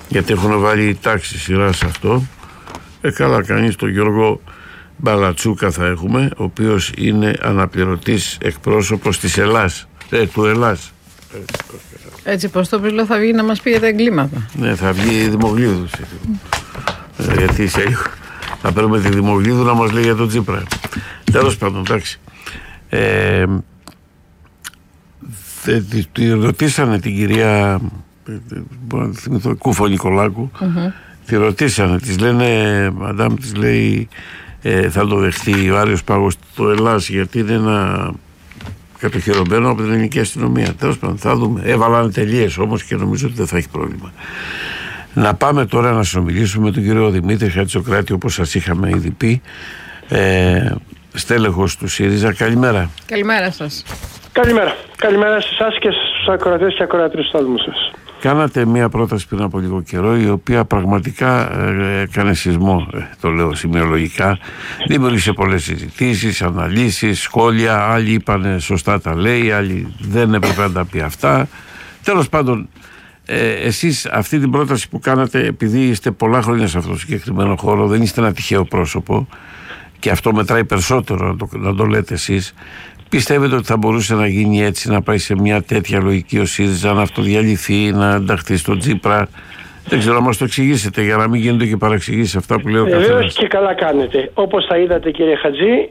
γιατί έχουν βάλει τάξη σειρά σε αυτό. Καλά κάνει. Τον Γιώργο Μπαλατσούκα θα έχουμε, ο οποίος είναι αναπληρωτής εκπρόσωπος της Ελλάς, του Ελλάς. Έτσι πως το πυλό θα βγει να μας πει για τα εγκλήματα. Ναι, θα βγει Δημογλίδου. Γιατί θα παίρνουμε τη Δημογλίδου να μας λέει για τον Τσίπρα. Τέλος πάντων, εντάξει. Τη ρωτήσανε την κυρία Κούφο Νικολάκου, τη ρωτήσανε, της λένε, μαντάμ, της λέει, θα το δεχτεί ο Άριος Πάγος το Ελλάς, γιατί είναι ένα κατοχυρωμένο από την ελληνική αστυνομία. Τέλος πάντων, θα δούμε. Έβαλαν τελείες όμως και νομίζω ότι δεν θα έχει πρόβλημα. Να πάμε τώρα να συνομιλήσουμε με τον κύριο Δημήτρη Χατζοκράτη, όπως σας είχαμε ήδη πει, στέλεχος του ΣΥΡΙΖΑ. Καλημέρα. Καλημέρα σας. Καλημέρα. Καλημέρα σε εσάς και στους ακροατές και ακροατρίες του σταθμού σας. Κάνατε μία πρόταση πριν από λίγο καιρό, η οποία πραγματικά έκανε σεισμό, το λέω σημειολογικά. Δημιούργησε πολλές συζητήσεις, αναλύσεις, σχόλια. Άλλοι είπανε σωστά τα λέει, άλλοι δεν έπρεπε να τα πει αυτά. Τέλος πάντων, εσείς αυτή την πρόταση που κάνατε, επειδή είστε πολλά χρόνια σε αυτό το συγκεκριμένο χώρο, δεν είστε ένα τυχαίο πρόσωπο και αυτό μετράει περισσότερο να το λέτε εσείς. Πιστεύετε ότι θα μπορούσε να γίνει έτσι, να πάει σε μια τέτοια λογική ο ΣΥΡΙΖΑ, να αυτοδιαλυθεί, να ενταχθεί στον Τσίπρα? Δεν ξέρω, να μας το εξηγήσετε για να μην γίνονται και παραξηγήσεις αυτά που λέει ο καθένας. Βεβαίως και καλά κάνετε. Όπως θα είδατε, κύριε Χατζή,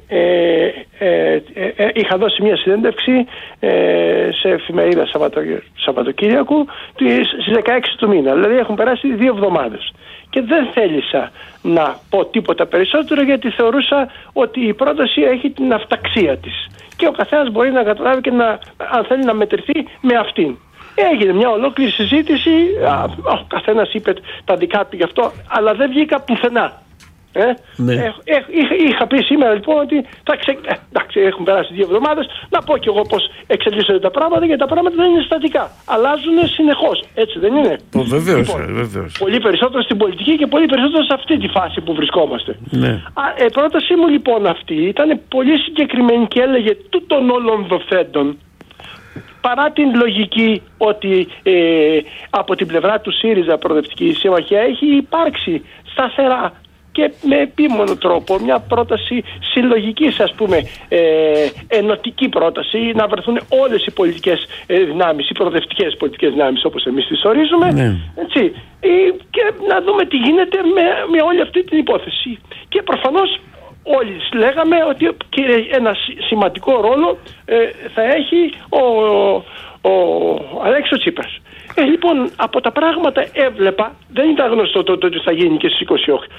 είχα δώσει μια συνέντευξη σε εφημερίδα Σαββατοκύριακου στις 16 του μήνα. Δηλαδή έχουν περάσει 2 εβδομάδες. Και δεν θέλησα να πω τίποτα περισσότερο, γιατί θεωρούσα ότι η πρόταση έχει την αυταξία της. Και ο καθένας μπορεί να καταλάβει και αν θέλει να μετρηθεί με αυτήν. Έγινε μια ολόκληρη συζήτηση, ο καθένας είπε τα δικά του γι' αυτό, αλλά δεν βγήκα πουθενά. Ναι. Είχα πει σήμερα λοιπόν ότι εντάξει, έχουν περάσει 2 εβδομάδες, να πω κι εγώ πως εξελίσσονται τα πράγματα, γιατί τα πράγματα δεν είναι στατικά. Αλλάζουν συνεχώς, έτσι δεν είναι? Βεβαίως, λοιπόν, βεβαίως. Πολύ περισσότερο στην πολιτική και πολύ περισσότερο σε αυτή τη φάση που βρισκόμαστε. Ναι. Η πρότασή μου λοιπόν αυτή ήταν πολύ συγκεκριμένη και έλεγε τούτων όλων δοθέντων, παρά την λογική ότι από την πλευρά του ΣΥΡΙΖΑ Προοδευτική Συμμαχία έχει υπάρξει σταθερά και με επίμονο τρόπο μια πρόταση συλλογικής, ας πούμε, ενωτική πρόταση, να βρεθούν όλες οι πολιτικές δυνάμεις, οι προοδευτικές πολιτικές δυνάμεις όπως εμείς τις ορίζουμε, έτσι, και να δούμε τι γίνεται με όλη αυτή την υπόθεση. Και προφανώς όλοι λέγαμε ότι ένα σημαντικό ρόλο θα έχει ο Αλέξης Τσίπρας. Λοιπόν, από τα πράγματα έβλεπα, δεν ήταν γνωστό το ότι θα γίνει και στις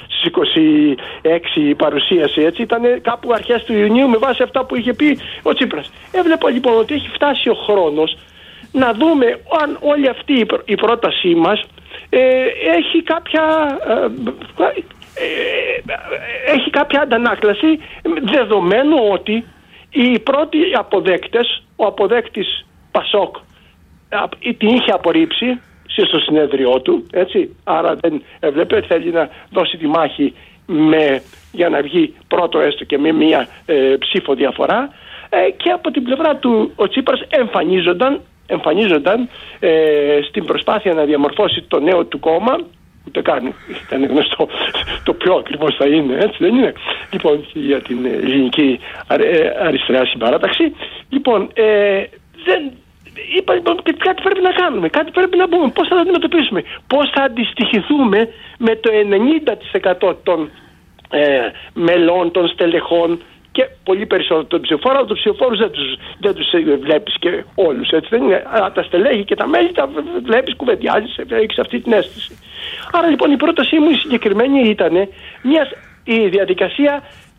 26 η παρουσίαση, έτσι, ήταν κάπου αρχές του Ιουνίου με βάση αυτά που είχε πει ο Τσίπρας. Έβλεπα λοιπόν ότι έχει φτάσει ο χρόνος να δούμε αν όλη αυτή η πρότασή μας έχει κάποια αντανάκλαση, δεδομένου ότι οι πρώτοι αποδέκτες, ο αποδέκτης Πασόκ την είχε απορρίψει στο συνέδριό του, έτσι, άρα δεν έβλεπε, θέλει να δώσει τη μάχη για να βγει πρώτο έστω και με μία ψήφο διαφορά, και από την πλευρά του ο Τσίπρας εμφανίζονταν στην προσπάθεια να διαμορφώσει το νέο του κόμμα. Ούτε καν ήταν γνωστό το ποιο ακριβώς θα είναι, έτσι δεν είναι? Λοιπόν, για την ελληνική αριστερά συμπαράταξη. Λοιπόν, είπα λοιπόν και κάτι πρέπει να κάνουμε, κάτι πρέπει να πούμε, πώς θα το αντιμετωπίσουμε, πώς θα αντιστοιχηθούμε με το 90% των μελών, των στελεχών και πολύ περισσότερο των ψηφοφόρων. Αλλά τους ψηφοφόρους δεν τους βλέπεις και όλους, έτσι δεν είναι? Τα στελέχη και τα μέλη τα βλέπεις, κουβεντιάζεις, έχεις αυτή την αίσθηση. Άρα λοιπόν η πρότασή μου η συγκεκριμένη ήταν η διαδικασία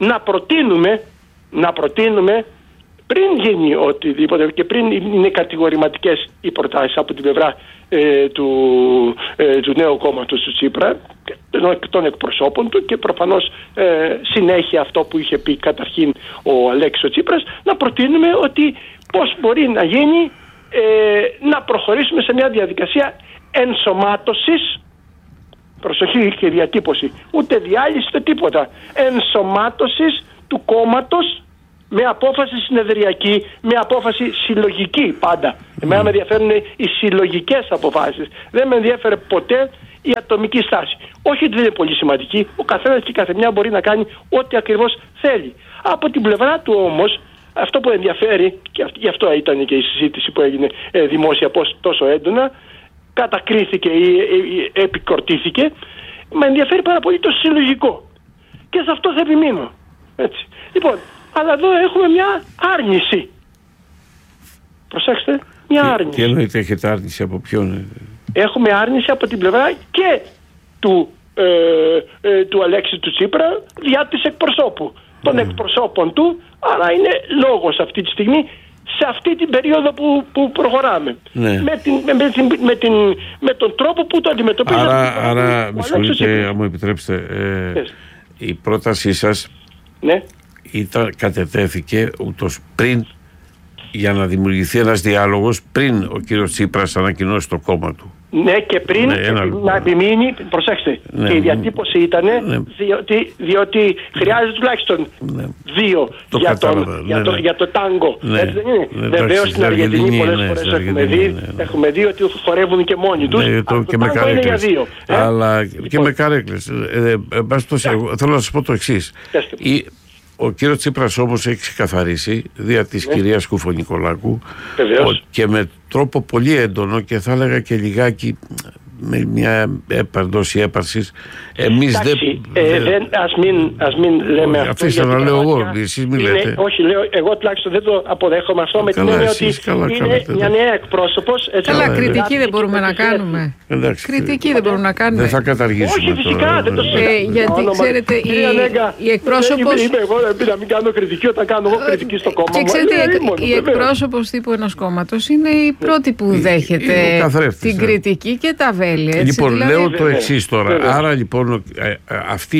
να προτείνουμε πριν γίνει οτιδήποτε και πριν είναι κατηγορηματικές οι προτάσεις από την πλευρά του νέου κόμματος του Τσίπρα, των εκπροσώπων του, και προφανώς συνέχεια αυτό που είχε πει καταρχήν ο Αλέξης ο Τσίπρας, να προτείνουμε ότι πώς μπορεί να γίνει να προχωρήσουμε σε μια διαδικασία ενσωμάτωσης, προσοχή και διατύπωση, ούτε διάλυση ούτε τίποτα, ενσωμάτωσης του κόμματος με απόφαση συνεδριακή, με απόφαση συλλογική πάντα. Εμένα με ενδιαφέρουν οι συλλογικές αποφάσεις. Δεν με ενδιαφέρει ποτέ η ατομική στάση. Όχι ότι δεν είναι πολύ σημαντική, ο καθένας και η καθεμιά μπορεί να κάνει ό,τι ακριβώς θέλει. Από την πλευρά του όμως, αυτό που ενδιαφέρει, και γι' αυτό ήταν και η συζήτηση που έγινε δημόσια τόσο έντονα, κατακρίθηκε ή επικορτήθηκε, με ενδιαφέρει πάρα πολύ το συλλογικό. Και σε αυτό θα επιμείνω. Έτσι. Λοιπόν, αλλά εδώ έχουμε μια άρνηση. Προσέξτε, μια άρνηση. Τι εννοείται έχετε άρνηση από ποιον? Έχουμε άρνηση από την πλευρά και του Αλέξη του Τσίπρα διά της εκπροσώπου. Των εκπροσώπων του, αλλά είναι λόγος αυτή τη στιγμή, σε αυτή την περίοδο που προχωράμε. Ναι. Με τον τρόπο που το αντιμετωπίζουμε. Άρα με συγχωρείτε, αν μου επιτρέψετε, η πρότασή σας κατετέθηκε ούτως πριν, για να δημιουργηθεί ένας διάλογος πριν ο κύριος Τσίπρας ανακοινώσει το κόμμα του. Ναι, και πριν να επιμείνει, προσέξτε, και η διατύπωση ήταν διότι χρειάζεται τουλάχιστον 2 για το τάγκο. Έτσι δεν είναι? Βεβαίως στην Αργεντινή πολλές φορές έχουμε δει ότι χορεύουν και μόνοι τους. Το τάγκο είναι για 2. Αλλά και με καρέκλες. Θέλω να σας πω το εξής. Ο κύριος Τσίπρας όμως έχει ξεκαθαρίσει δια της κυρίας Κουφονικολάκου και με τρόπο πολύ έντονο, και θα έλεγα και λιγάκι με μια δόση έπαρσης, εμείς ας μην λέμε αυτό. Αφήστε να λέω εγώ, εσείς μη λέτε. Όχι, λέω, εγώ τουλάχιστον δεν το αποδέχομαι αυτό, με την έννοια ότι είναι μια νέα εκπρόσωπος. Καλά, κριτική δεν μπορούμε να κάνουμε. Κριτική δεν μπορούμε να κάνουμε. Δεν θα καταργήσουμε. Όχι, φυσικά δεν το συζητάμε. Γιατί ξέρετε, η εκπρόσωπος. Είμαι εγώ να μην κάνω κριτική όταν κάνω εγώ κριτική στο κόμμα μου. Και ξέρετε, η εκπρόσωπος τύπου ενός κόμματος είναι η πρώτη που δέχεται την κριτική και τα βέλη. Λοιπόν, λέω το εξής τώρα. Άρα λοιπόν αυτή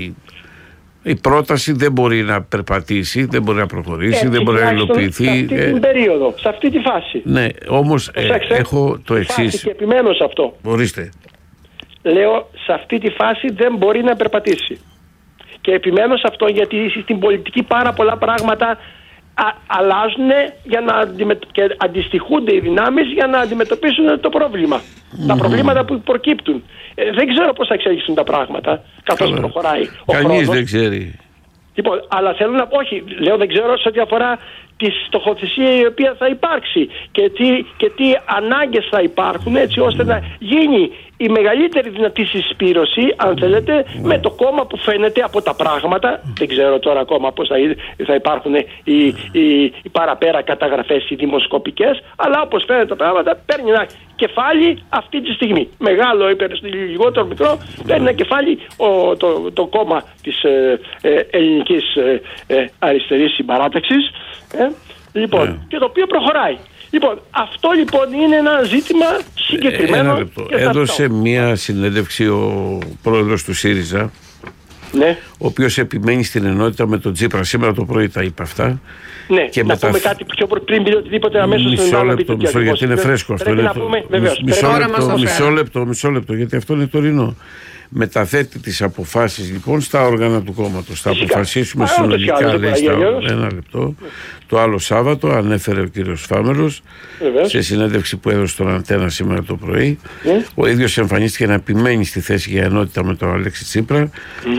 η πρόταση δεν μπορεί να περπατήσει, δεν μπορεί να προχωρήσει, δεν μπορεί να υλοποιηθεί. Σε αυτή την περίοδο, σε αυτή τη φάση. Ναι, όμως έχω το εξής. Και επιμένω σε αυτό. Ορίστε. Λέω, σε αυτή τη φάση δεν μπορεί να περπατήσει. Και επιμένω σε αυτό, γιατί στην πολιτική πάρα πολλά πράγματα αλλάζουν και αντιστοιχούνται οι δυνάμεις για να αντιμετωπίσουν το πρόβλημα. Τα προβλήματα που προκύπτουν. Δεν ξέρω πώς θα εξελιχθούν τα πράγματα καθώς προχωράει ο χρόνος. Κανείς δεν ξέρει. Λοιπόν, αλλά θέλω να πω, όχι, λέω δεν ξέρω σε ό,τι αφορά τη στοχοθεσία η οποία θα υπάρξει και τι ανάγκες θα υπάρχουν, έτσι ώστε να γίνει η μεγαλύτερη δυνατή συσπήρωση, αν θέλετε, με το κόμμα που φαίνεται από τα πράγματα. Δεν ξέρω τώρα ακόμα πώς θα υπάρχουν οι παραπέρα καταγραφές, οι δημοσκοπικές, αλλά όπως φαίνεται τα πράγματα, παίρνει ένα κεφάλι αυτή τη στιγμή. Μεγάλο, λιγότερο μικρό, παίρνει ένα κεφάλι το κόμμα της ελληνικής αριστερής συμπαράταξης, λοιπόν, και το οποίο προχωράει. Λοιπόν, αυτό λοιπόν είναι ένα ζήτημα συγκεκριμένο. Ένα λεπτό. Έδωσε μία συνέντευξη ο πρόεδρος του ΣΥΡΙΖΑ, ο οποίος επιμένει στην ενότητα με τον Τσίπρα. Σήμερα το πρωί τα είπε αυτά. Ναι, και να πούμε κάτι πιο πριν πει οτιδήποτε αμέσως. Μισό γιατί είναι φρέσκο αυτό. Μισό λεπτό, γιατί αυτό είναι τωρινό. Μεταθέτει τις αποφάσεις λοιπόν στα όργανα του κόμματος. Θα αποφασίσουμε συνολικά, λέει, ένα λεπτό. Το άλλο Σάββατο ανέφερε ο κύριος Φάμελος σε συνέντευξη που έδωσε στον Αντένα σήμερα το πρωί. Ο ίδιος εμφανίστηκε να επιμένει στη θέση για ενότητα με τον Αλέξη Τσίπρα.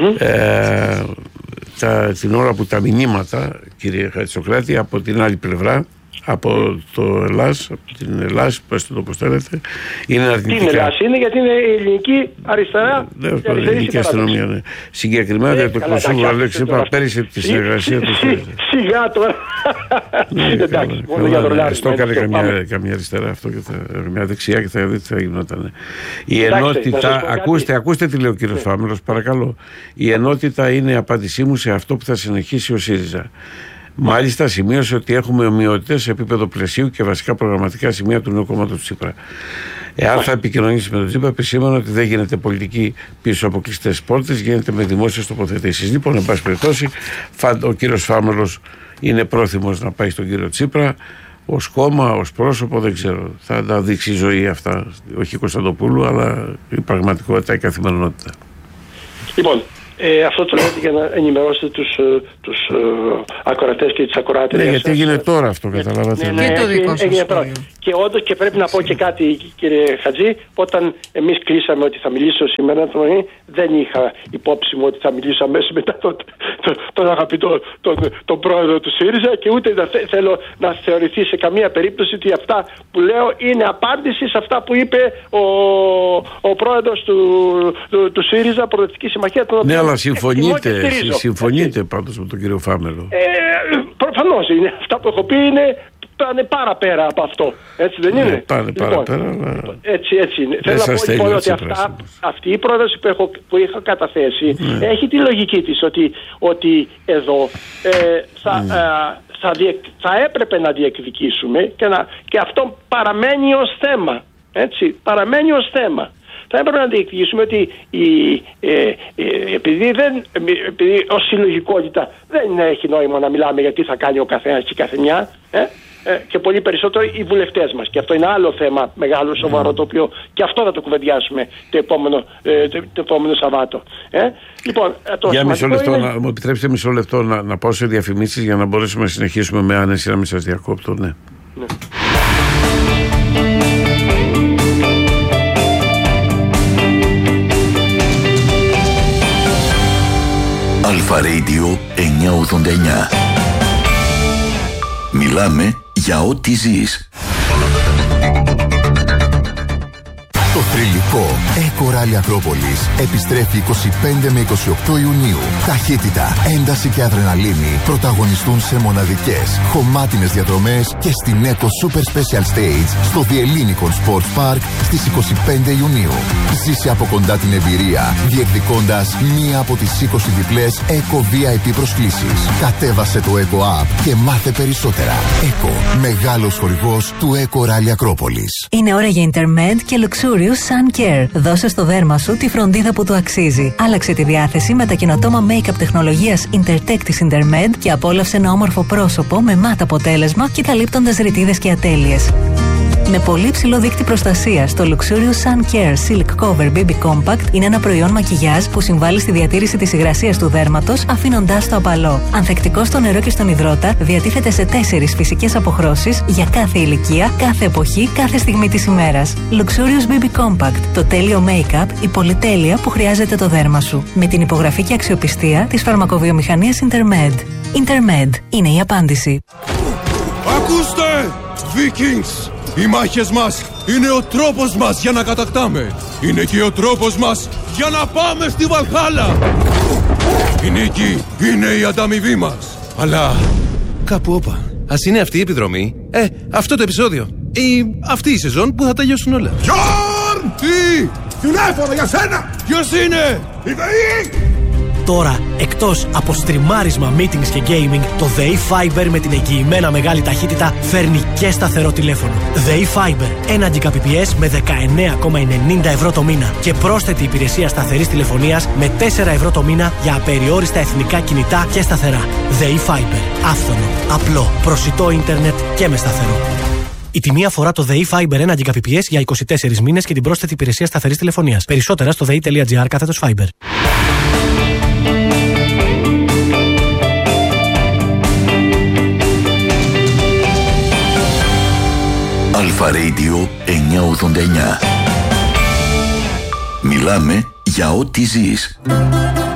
Την ώρα που τα μηνύματα, κύριε Χατζησοκράτη, από την άλλη πλευρά, από το Ελλάς, από την Ελλάς, πέστε το πώς θέλετε, είναι αρνητικά. Τι Ελλάς είναι, γιατί είναι η ελληνική αριστερά. Ναι, η ελληνική αστυνομία, ναι. Συγκεκριμένα για το εκπροσώπου Αλέξη Τσίπρα πέρυσι τη συνεργασία του. Σιγά τώρα. Εντάξει, μόνο για δολάρια. Αυτό έκανε καμία αριστερά, αυτό και μια δεξιά, και θα δείτε τι θα γινόταν. Η ενότητα, ακούστε τι λέει ο κύριος Φάμελος, παρακαλώ. Η ενότητα είναι η απάντησή μου σε αυτό που θα συνεχίσει ο ΣΥΡΙΖΑ. Μάλιστα, σημείωσε ότι έχουμε ομοιότητες σε επίπεδο πλαισίου και βασικά προγραμματικά σημεία του νέου κόμματος του Τσίπρα. Εάν θα επικοινωνήσει με τον Τσίπρα, επισήμανε ότι δεν γίνεται πολιτική πίσω από κλειστές πόρτες, γίνεται με δημόσιες τοποθετήσεις. Λοιπόν, εν πάση περιπτώσει, ο κύριος Φάμελος είναι πρόθυμος να πάει στον κύριο Τσίπρα ως κόμμα, ως πρόσωπο, δεν ξέρω. Θα τα δείξει η ζωή αυτά, όχι Κωνσταντοπούλου, αλλά η πραγματικότητα, η καθημερινότητα. Λοιπόν, Αυτό το λέτε για να ενημερώσετε τους ακροατές και τις ακροάτριες. Ναι, γιατί έγινε τώρα αυτό, καταλάβατε. Ναι, και το δικό σας σχόλιο. Και όντως, και πρέπει να πω και κάτι, κύριε Χατζή, όταν εμείς κλείσαμε ότι θα μιλήσω σήμερα το πρωί, δεν είχα υπόψη μου ότι θα μιλήσω αμέσως μετά τον αγαπητό τον πρόεδρο του ΣΥΡΙΖΑ, και ούτε θέλω να θεωρηθεί σε καμία περίπτωση ότι αυτά που λέω είναι απάντηση σε αυτά που είπε ο πρόεδρος του ΣΥΡΙΖΑ, Προοδευτική Συμμαχία. Ναι, αλλά συμφωνείτε πάντως με τον κύριο Φάμελο. Προφανώς είναι. Αυτά που έχω πει πάνε πάρα-πέρα από αυτό. Έτσι δεν είναι? Πάνε πάρα-πέρα. Έτσι είναι. Θέλω να πω λοιπόν ότι αυτή η πρόταση που είχα καταθέσει έχει τη λογική της ότι εδώ θα έπρεπε να διεκδικήσουμε και αυτό παραμένει ως θέμα. Έτσι, παραμένει ως θέμα. Θα έπρεπε να διεκδικήσουμε ότι επειδή ως συλλογικότητα δεν έχει νόημα να μιλάμε γιατί θα κάνει ο καθένας και η καθεμιά, και πολύ περισσότερο οι βουλευτές μας. Και αυτό είναι άλλο θέμα μεγάλο, σοβαρό, το οποίο και αυτό θα το κουβεντιάσουμε το επόμενο Σαββάτο. Λοιπόν, για μισό λεπτό, μου επιτρέψετε μισό λεπτό να πάω σε διαφημίσεις για να μπορέσουμε να συνεχίσουμε με άνεση, να μην σας διακόπτω. Ναι. Αλφα Radio 989. Μιλάμε για ό,τι ζεις. Το θρυλικό Eco Rally Ακρόπολης επιστρέφει 25 με 28 Ιουνίου. Ταχύτητα, ένταση και αδρεναλίνη πρωταγωνιστούν σε μοναδικές, χωμάτινες διαδρομές και στην Eco Super Special Stage στο Διελλήνικον Sports Park στις 25 Ιουνίου. Ζήσε από κοντά την εμπειρία, διεκδικώντας μία από τις 20 διπλές Eco VIP προσκλήσεις. Κατέβασε το Eco App και μάθε περισσότερα. Eco, μεγάλος χορηγός του Eco Rally Ακρόπολης. Είναι ώρα για Intermed και Luxurious Sun Care. Δώσε στο δέρμα σου τη φροντίδα που του αξίζει. Άλλαξε τη διάθεση με τα καινοτόμα make-up τεχνολογίας Intertech της Intermed και απόλαυσε ένα όμορφο πρόσωπο με μάτ αποτέλεσμα και καλύπτοντας ρητίδες και ατέλειες. Με πολύ ψηλό δείκτη προστασίας, το Luxurious Sun Care Silk Cover BB Compact είναι ένα προϊόν μακιγιάζ που συμβάλλει στη διατήρηση της υγρασίας του δέρματος, αφήνοντάς το απαλό. Ανθεκτικό στο νερό και στον υδρότα, διατίθεται σε 4 φυσικές αποχρώσεις για κάθε ηλικία, κάθε εποχή, κάθε στιγμή της ημέρας. Luxurious BB Compact, το τέλειο make-up, η πολυτέλεια που χρειάζεται το δέρμα σου. Με την υπογραφή και αξιοπιστία της φαρμακοβιομηχανίας Intermed. Intermed είναι η απάντηση. Ακούστε, Vikings! Οι μάχες μας είναι ο τρόπος μας για να κατακτάμε. Είναι και ο τρόπος μας για να πάμε στη Βαλχάλα. Η νίκη είναι η ανταμοιβή μας. Αλλά κάπου όπα. Ας είναι αυτή η επιδρομή, αυτό το επεισόδιο ή αυτή η σεζόν που θα τελειώσουν όλα. Γιόρν! Τι! Τηλέφωνο για σένα! Ποιος είναι? Η ΔΕΗ! Τώρα, εκτός από στριμάρισμα, meetings και gaming, το ΔΕΗ Fiber με την εγγυημένα μεγάλη ταχύτητα φέρνει και σταθερό τηλέφωνο. ΔΕΗ Fiber, 1 Gbps με 19,90 ευρώ το μήνα και πρόσθετη υπηρεσία σταθερής τηλεφωνίας με 4 ευρώ το μήνα για απεριόριστα εθνικά κινητά και σταθερά. ΔΕΗ Fiber, άφθονο, απλό, προσιτό ίντερνετ και με σταθερό. Η τιμή αφορά το ΔΕΗ Fiber 1 Gbps για 24 μήνες και την πρόσθετη υπηρεσία σταθερής τηλεφωνίας. Περισσότερα στο dei.gr/Fiber. Αλφα Radio 989. Μιλάμε για ό,τι ζεις.